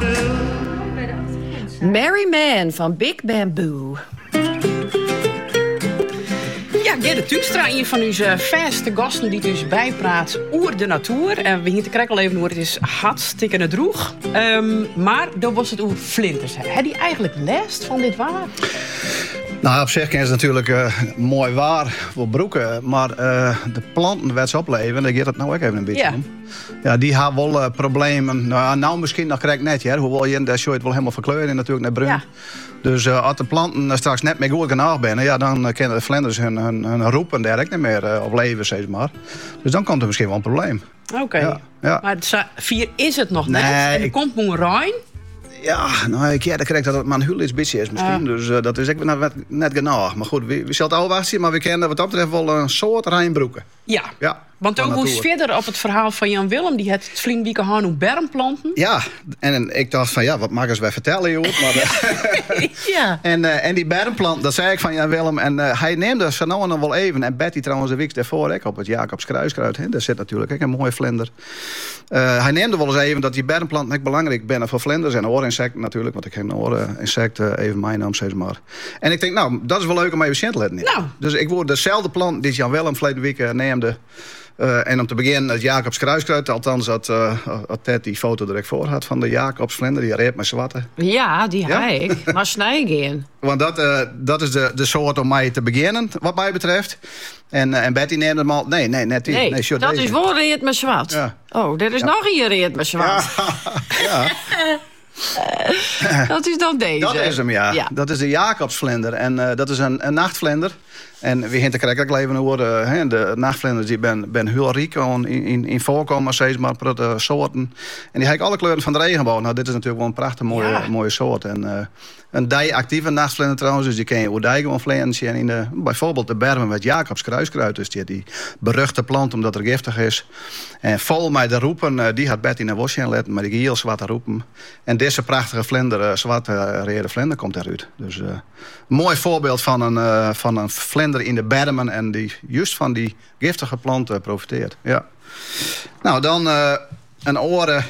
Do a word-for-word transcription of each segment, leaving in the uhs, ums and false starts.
Mary Man van Big Bamboo. Ja, Gerda Tuustra, een van onze vaste gasten die dus bijpraat over de natuur. En we hier te kijken al even hoe het is hartstikke droeg. Um, maar dan was het over vlinders. Heb je eigenlijk last van dit waar? Nou, op zich is het natuurlijk uh, mooi waar voor broeken. Maar uh, de planten waar ze opleven, daar gaat het nou ook even een beetje ja. om. Ja, die hebben wel uh, problemen. Nou, nou, misschien nog krijg ik net, hè. Hoewel je daar zou je het wel helemaal verkleuren natuurlijk naar bruin. Ja. Dus uh, als de planten straks net meer goed genoeg zijn, ja, dan uh, kunnen de vlinders hun, hun, hun roepen direct niet meer uh, op leven, zeg maar. Dus dan komt er misschien wel een probleem. Oké, okay. ja, ja. Maar vier is het nog net. Nee, en er ik... komt moe Rijn. Ja, nou, ik ja, dan krijg ik dat het maar een heel iets beetje is misschien. Uh. Dus uh, dat is ik net, net genoeg. Maar goed, we, we zullen het afwachten, maar we kennen wat dat betreft wel een soort Rijnbroeken. Ja, ja want ook hoe verder op het verhaal van Jan Willem, die het vriendelijke Hanno bermplanten. Ja, en, en ik dacht van ja, wat mag eens wij vertellen, joh. Maar, uh, ja. en, uh, en die bermplant, dat zei ik van Jan Willem. En uh, hij neemde ze nou en dan wel even. En Betty trouwens de week daarvoor, ik, op het Jacobs Kruiskruid. Hè, daar zit natuurlijk ook een mooie vlinder. Uh, hij neemde wel eens even dat die bermplanten echt belangrijk zijn voor vlinders en oorinsecten natuurlijk. Want ik heb oorinsecten even mijn naam, zeg maar. En ik denk, nou, dat is wel leuk om even zien te laten. Nou. Dus ik word dezelfde plant die Jan Willem verleden week uh, neemde. Uh, en om te beginnen het Jacobs Kruiskruid. Althans, dat uh, Ted die foto er ik voor had van de Jacobs vlinder. Die reed met zwarte. Ja, die ja? heb ik. Maar snijgen. Want dat, uh, dat is de, de soort om mij te beginnen, wat mij betreft. En, uh, en Betty neemt hem al... Nee, nee, net die. Nee, nee dat deze. is wel reed met zwart. Ja. Oh, er is ja. nog een reed met zwart. Ja. ja. Dat is dan deze. Dat is hem, ja. ja. Dat is de Jacobsvlinder. En uh, dat is een, een nachtvlinder. En we hinten krijgen ook even over uh, de nachtvlinders die ben, ben heel rijk in, in, in voorkomen, steeds maar prachtige soorten. En die heb ik alle kleuren van de regenboog. Nou, dit is natuurlijk wel een prachtig mooie, ja. mooie soort. En uh, een dij-actieve nachtvlinder trouwens, dus die kun je hoe dij gewoon vlinders. En in de, bijvoorbeeld de bermen met Jacobs kruiskruid, dus die, die beruchte plant omdat er giftig is. En vol mij de roepen, uh, die had Betty naar Washington letten, maar die heel zwarte roepen. En deze prachtige vlinder, uh, zwarte uh, rede vlinder, komt eruit. Dus uh, een mooi voorbeeld van een, uh, van een vlinder in de bermen en die juist van die giftige planten profiteert. Ja. Nou, dan uh, een oren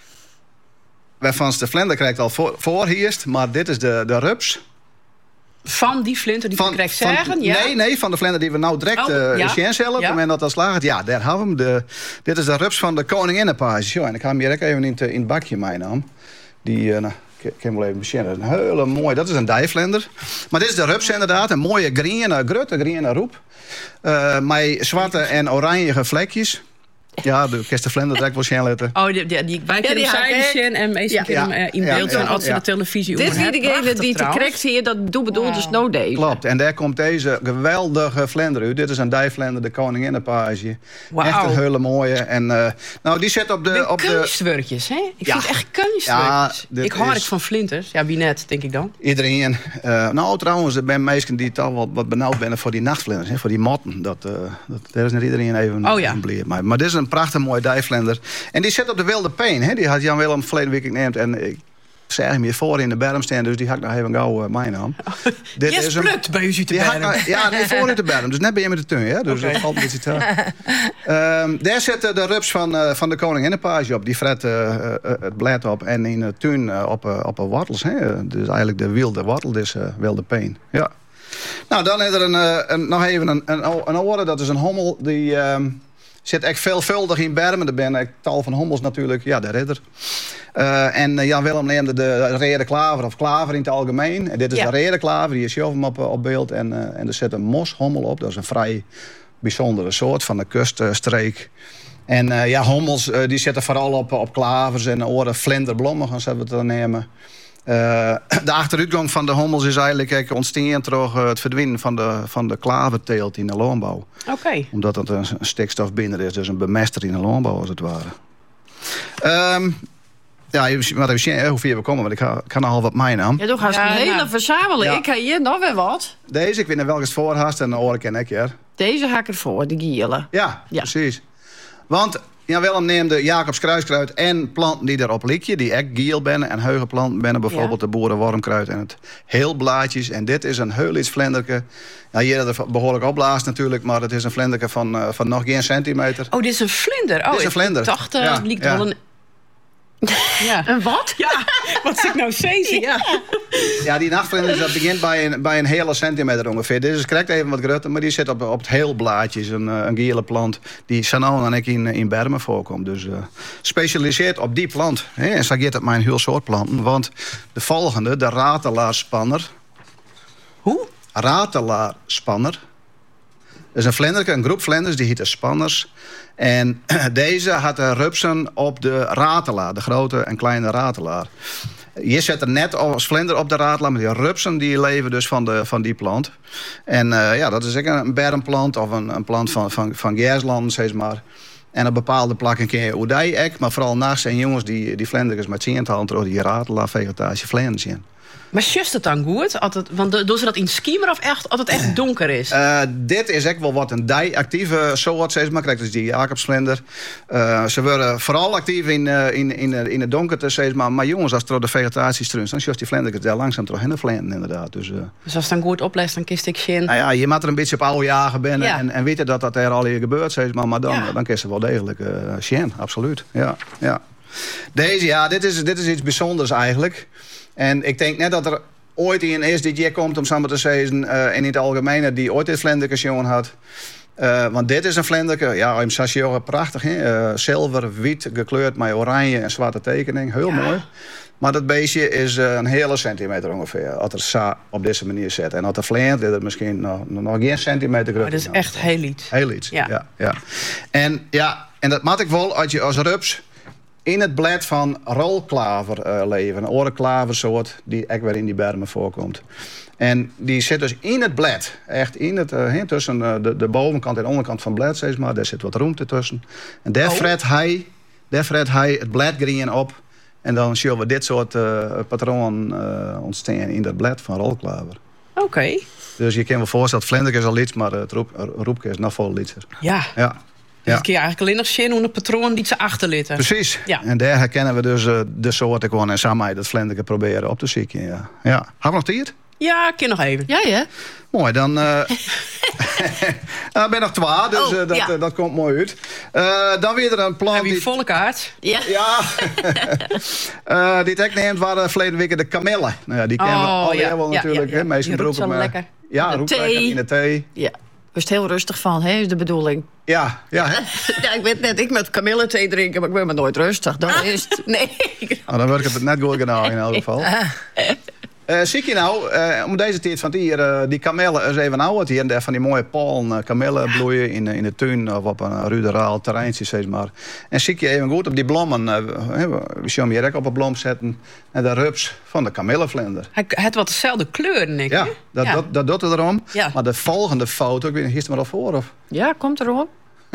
waarvan ze de vlinder krijgt al voor, voorhierst, maar dit is de, de rups. Van die vlinder die van, je krijgt zeggen? Ja. Nee, nee, van de vlinder die we nou direct oh, uh, ja. zelf, ja. en dat als slaagt. Ja, daar hebben we hem. De, dit is de rups van de koninginnenpage. En ik ga hem hier even in het, in het bakje meenemen. Die... Uh, nou, ik kan wel even bezinnen. Een hele mooie, dat is een dijvlinder. Maar dit is de rups inderdaad. Een mooie groene, grote groene roep. Uh, met zwarte en oranje vlekjes. Ja, de kerst de vlinder direct wel zien letten. Oh, die, die, die wij kennen hem en meestal ja. hem in beeld van als de televisie. Dit is degene die te correct hier, dat doe bedoeld wow. dus nou deze. Klopt, en daar komt deze geweldige vlinder uit. Dit is een dijvlinder, de koninginnenpage. Wow. Echt een hele mooie. En uh, nou, die zit op de... de op kunstwerkjes, hè? Ik ja. vind het echt kunstwerkjes. Ja, ik hou is... van vlinders. Ja, wie net, denk ik dan. Iedereen. Uh, nou, trouwens, er zijn mensen die toch wat, wat benauwd zijn voor die nachtvlinders, hè, voor die motten. Dat, uh, dat, daar is niet iedereen even oh, ja. blij. Maar, maar dit is een prachtig mooie dijvlinder. En die zit op de wilde peen. Hè? Die had Jan Willem verleden week neemt. En ik zeg hem hier voor in de berm staan. Dus die had ik nog even gauw uh, mijn naam. Dit yes, is plukt bij u te berm. Nou, ja, nee, voor in de berm. Dus net ben je met de tuin. Hè? Dus okay. dat valt een beetje te. um, daar zit uh, de rups van, uh, van de koninginnenpage op. Die fret uh, uh, het blad op. En in de tuin uh, op, uh, op uh, wortels. Hè? Dus eigenlijk de wilde wortel. Dus uh, wilde peen. Ja. Nou, dan is er een, uh, een, nog even een, een, een oren. Dat is een hommel die... Um, zit echt veelvuldig in bermen. Er ben ik tal van hommels natuurlijk. Ja, de ridder. Uh, en uh, Jan Willem neemde de rede klaver of klaver in het algemeen. En dit is ja. de rede klaver. Die is zelf op, op beeld. En, uh, en er zit een moshommel op. Dat is een vrij bijzondere soort van de kuststreek. En uh, ja, hommels uh, die zitten vooral op, op klavers en oren vlinderblommen. Gaan ze het dan nemen. Uh, de achteruitgang van de hommels is eigenlijk ontstaan door uh, het verdwijnen van de, van de klaverteelt in de landbouw. Okay. Omdat het een, een stikstofbinder is, dus een bemester in de landbouw als het ware. Um, ja, wat even zien hoe ver we komen, want ik ga, ik ga nogal wat mijn naam. Ja, toch gaat ja, een hele nou. verzameling. Ja. Ik ga hier nog weer wat. Deze, ik weet niet welke het voor haast en de oren ken ik ja. Deze ga ik ervoor, de gielen. Ja, ja, precies. Want Jan Willem neemde Jacobs kruiskruid en planten die erop likje, die echt giel bennen en heugenplanten bennen, bijvoorbeeld ja. de boerenwormkruid en het heelblaadjes. En dit is een heulitsvlinderke. Ja, hier had er behoorlijk opblaast natuurlijk, maar het is een vlinderke van, uh, van nog geen centimeter. Oh, dit is een vlinder? Oh, dit is een vlinder. Ik dacht, uh, ja, het liep ja. wel een... Ja. Een wat? Ja, wat zeg ik nou zeggen? Ja. Ja, die nachtvlinders, dat begint bij een, bij een hele centimeter ongeveer. Dit is correct even wat groter, maar die zit op, op het heel blaadje. Een, een gele plant die Sanon en ik in, in Bermen voorkomt. Dus uh, specialiseert op die plant. Hè? En zo gaat het maar een heel soort planten. Want de volgende, de ratelaarspanner. Hoe? Ratelaarspanner. Dat is een vlinderke, een groep vlinders, die heet spanners. En deze had de rupsen op de ratelaar, de grote en kleine ratelaar. Je zet er net als vlinder op de ratelaar, maar die rupsen die leven dus van, de, van die plant. En uh, ja, dat is ook een bermplant of een, een plant van, van, van Gersland, zeg maar. En op bepaalde plekken kun je oedij, maar vooral nachts zijn jongens die, die vlinders met zien te halen door die ratelaar vegetatie vlinders zien. Maar just het dan goed? Altijd, want doen ze dat in skimmer of echt, als het echt donker is? Uh, dit is echt wel wat een dij-actieve soort, zeg maar. Kijk, dus die Jacobsvlinder. Uh, ze worden vooral actief in, uh, in, in, in het donkerte, zeg maar. Maar jongens, als het door de vegetatie struint, dan is die vlinder heel langzaam terug in de vlinder, inderdaad. Dus, uh, dus als het dan goed opleest, dan kist ik zien. Nou ja, je moet er een beetje op oude jagen binnen Ja. en, en weten dat dat er al hier gebeurt, zeg maar. Maar dan, Ja. dan kist ze wel degelijk uh, zien, absoluut. Ja, ja. Deze, ja, dit is, dit is iets bijzonders eigenlijk. En ik denk net dat er ooit een is die hier komt om samen te zeggen, uh, en in het algemeen die ooit dit vlinderke jongen had. Uh, want dit is een vlinderke, ja, hem Sassioga prachtig, hè? Uh, zilver, wit, gekleurd met oranje en zwarte tekening, heel Ja. mooi. Maar dat beestje is uh, een hele centimeter ongeveer, als er sa op deze manier zit. En als de vlinder is het misschien nog, nog geen centimeter groter. Maar dat is echt heel iets. Heel iets, Ja. ja. ja, En ja, en dat maak ik wel als je als rups in het blad van rolklaver uh, leven. Een orenklaversoort die ook weer in die bermen voorkomt. En die zit dus in het blad. Echt in het, uh, tussen uh, de, de bovenkant en de onderkant van het blad, zeg maar. Daar zit wat ruimte tussen. En daar Oh. fret hij, daar fret hij het bladgrien op. En dan zullen we dit soort uh, patroon uh, ontstaan in dat blad van rolklaver. Oké. Okay. Dus je kan wel voorstellen, het vlinder is al iets, maar het roep, roepje is nog veel litser. Ja. Ja. Dus Ja. ik kun je eigenlijk alleen nog zien hoe een patroon die ze achterlitten. Precies. Ja. En daar herkennen we dus uh, de soorten gewoon en samen dat vlinderke proberen op te zieken. Ja. Ja. Hebben we nog tijd? Ja, ik ken nog even. Ja, ja. Mooi, dan uh, ben ik nog twaalf, dus uh, Oh, dat, ja. uh, dat komt mooi uit. Uh, dan weer er een plant Heb je die... volle kaart? Ja. Ja, uh, die ik neemt waren verleden week de kamellen. Nou ja, die kennen we Oh, al ja, wel ja, natuurlijk. ja, hè. ja. Meestal Die roept broeken zo met- lekker. Ja, De roept thee. lekker in de thee. Ja. Er is heel rustig van, hè, is de bedoeling. Ja, ja hè? Ja, ik weet net, ik met kamillethee drinken, maar ik ben maar nooit rustig. Dat is het. Nee. Nou, dan werkt het net goed gedaan in elk geval. Uh, zie je nou, uh, om deze tijd van het hier, uh, die kamellen is even oud hier en daar van die mooie palm uh, kamellen bloeien in, in de tuin of op een ruderaal terreintje, zeg maar. En zie je even goed op die bloemen, uh, we zullen hem hier ook op een blom zetten, en de rups van de kamellenvlinder. Hij het wat dezelfde kleur, denk ik. Ja, hè? dat, ja. Dat, dat doet het erom. Ja. Maar de volgende foto, ik weet niet, hier is het maar al voor of... Ja, komt erop.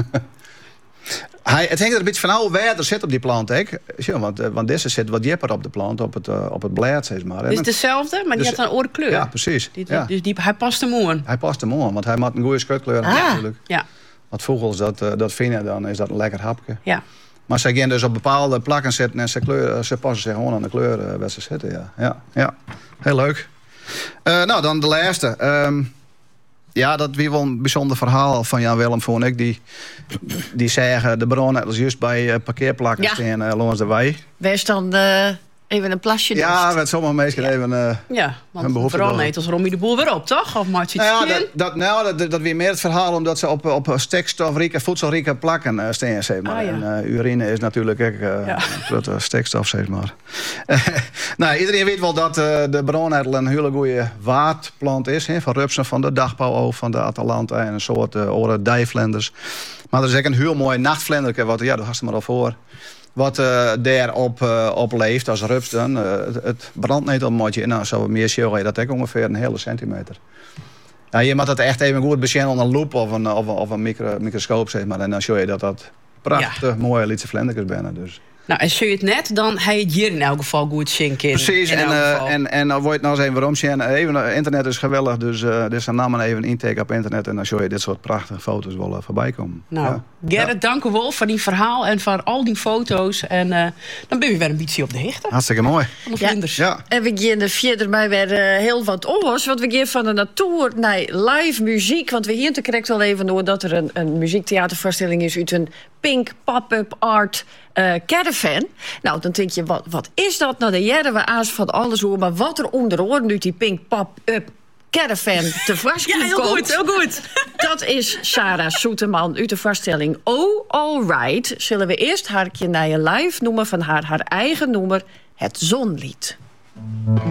Hij, het hangt er een beetje van oude water zit op die plant, hè? Ja, want, uh, want deze zit wat jepper op de plant, op het, uh, op het blad, zeg maar. Het is dezelfde, maar die Dus- heeft een andere kleur. Ja, precies. Die, Ja. Dus die, hij past hem aan. Hij past hem aan, want hij maakt een goede schutkleur Ah. natuurlijk. Ja, Wat vogels dat, uh, dat vinden, dan is dat een lekker hapje. ja. Maar ze gaan dus op bepaalde plakken zitten en ze, kleur, ze passen zich gewoon aan de kleur uh, waar ze zitten. Ja, ja, ja. Heel leuk. Uh, nou, dan de laatste. Um, ja, dat wie wel een bijzonder verhaal van Jan Willem vond ik. Die, die zeggen de bron net als juist bij uh, parkeerplakken Ja. staan uh, langs de wei. Wees dan eh, even een plasje Ja, dorst. met sommige mensen even... Uh, Ja, Een want behoefte brandnetels rom je de boel weer op, toch? Of maakt je het Nou ja, skin? dat, dat, nou, dat, dat weer meer het verhaal omdat ze op, op stikstofrijke, voedselrijke plakken uh, staan, zeg maar. Ah, ja. En uh, urine is natuurlijk ook uh, Ja. een grote stikstof, zeg maar. nou, iedereen weet wel dat uh, de broonertel een hele goede waardplant is. Hè, van rupsen, van de dagbouwoog, van de Atalanta en een soort uh, oren dijvlinders. Maar er is ook een heel mooi nachtvlinderke, wat, ja, dat had ze maar al voor. Wat uh, daarop uh, op leeft als rups dan. Uh, het, het brandnetelmotje, nou, zo meer show dat ook ongeveer een hele centimeter. Ja, je moet dat echt even goed bezien onder een loop of een, of een, of een micro, microscoop, zeg maar. En dan zie je dat dat prachtig mooie lietse vlindertjes binnen. Dus. Nou, en zie je het net, dan hij het hier in elk geval goed zinken. Precies, in en, elk uh, geval. en, en dan word je nou eens even waarom zien. Even, uh, internet is geweldig, dus, uh, dus dan nam maar even een intake op internet en dan zie je dit soort prachtige foto's wel uh, voorbij komen. Nou, Ja. Gerrit, Ja. dank u wel voor die verhaal en voor al die foto's. En uh, dan ben je weer een beetje op de hichte Hartstikke mooi. van de Ja. vlinders. Ja. En we gaan er verder bij weer uh, heel wat oors. Want we gaan van de natuur naar live muziek. Want we hier te correct wel even door dat er een, een muziektheatervoorstelling is uit een pink pop-up art Uh, caravan. Nou, dan denk je, wat, wat is dat? Nou, dan jaren we aas van alles hoor. Maar wat er onder oren nu die pink pop-up caravan te vastkomt. Ja, heel goed, heel goed. Dat is Sarah Soeterman uit de vaststelling Oh Alright. Zullen we eerst haar naar je live noemen van haar, haar eigen nummer, Het Zonlied.